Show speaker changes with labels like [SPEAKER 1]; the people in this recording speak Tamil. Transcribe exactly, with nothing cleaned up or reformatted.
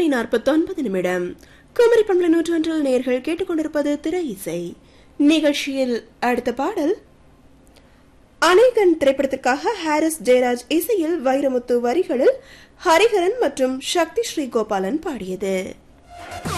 [SPEAKER 1] மணி நாற்பத்தொன்பது நிமிடம். குமரி பண்பலை நூற்றொன்றில் நேயர்கள் கேட்டுக்கொண்டிருப்பது திரை இசை நிகழ்ச்சியில். அடுத்த பாடல் அநேகன் திரைப்படத்திற்காக ஹாரிஸ் ஜெயராஜ் இசையில் வைரமுத்து வரிகளில் ஹரிஹரன் மற்றும் சக்தி ஸ்ரீ கோபாலன் பாடியது.